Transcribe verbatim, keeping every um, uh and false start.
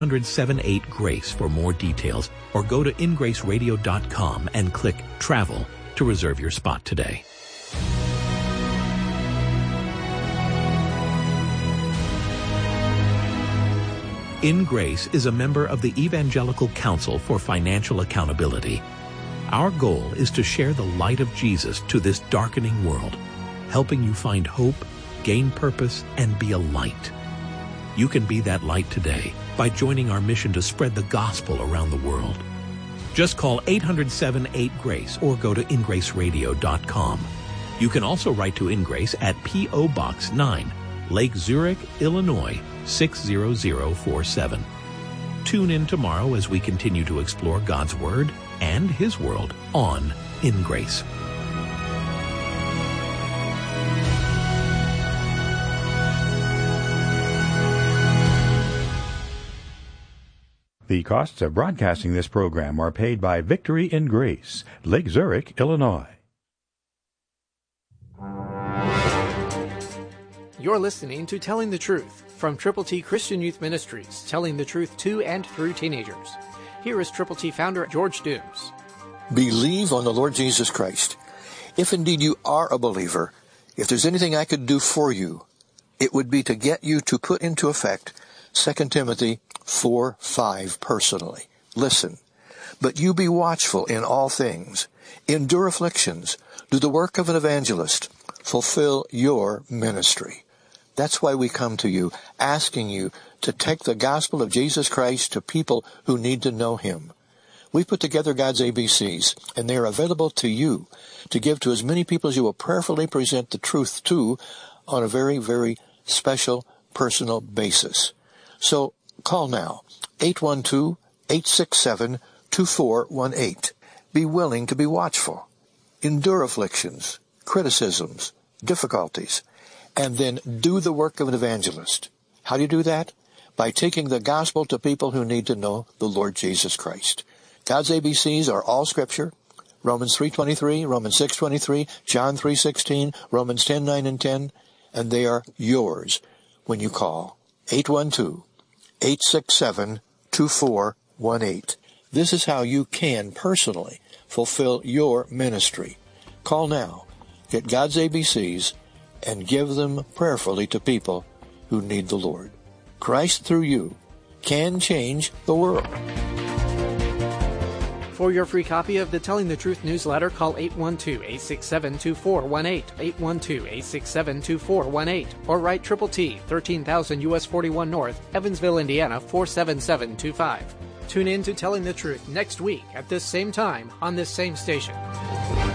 eight seven eight GRACE for more details, or go to in grace radio dot com and click Travel to reserve your spot today. In Grace is a member of the Evangelical Council for Financial Accountability. Our goal is to share the light of Jesus to this darkening world, helping you find hope, gain purpose, and be a light. You can be that light today by joining our mission to spread the gospel around the world. Just call eight hundred, seven eight, GRACE or go to in grace radio dot com. You can also write to InGrace at P O Box nine, Lake Zurich, Illinois, six zero zero four seven. Tune in tomorrow as we continue to explore God's Word and His world on In Grace. The costs of broadcasting this program are paid by Victory in Grace, Lake Zurich, Illinois. You're listening to Telling the Truth from Triple T Christian Youth Ministries, telling the truth to and through teenagers. Here is Triple T founder George Dooms. Believe on the Lord Jesus Christ. If indeed you are a believer, if there's anything I could do for you, it would be to get you to put into effect Second Timothy four five personally. Listen, but you be watchful in all things, endure afflictions, do the work of an evangelist, fulfill your ministry. That's why we come to you, asking you to take the gospel of Jesus Christ to people who need to know Him. We put together God's A B Cs, and they are available to you to give to as many people as you will prayerfully present the truth to on a very, very special, personal basis. So call now, eight one two, eight six seven, two four one eight. Be willing to be watchful. Endure afflictions, criticisms, difficulties, and then do the work of an evangelist. How do you do that? By taking the gospel to people who need to know the Lord Jesus Christ. God's A B Cs are all Scripture, Romans three twenty-three, Romans six twenty-three, John three sixteen, Romans ten nine and ten, and they are yours when you call eight one two, eight six seven, two four one eight. This is how you can personally fulfill your ministry. Call now, get God's A B Cs, and give them prayerfully to people who need the Lord. Christ through you can change the world. For your free copy of the Telling the Truth newsletter, call eight one two, eight six seven, two four one eight, eight one two, eight six seven, two four one eight, or write Triple T, thirteen thousand U S forty-one North, Evansville, Indiana, four seven seven two five. Tune in to Telling the Truth next week at this same time on this same station.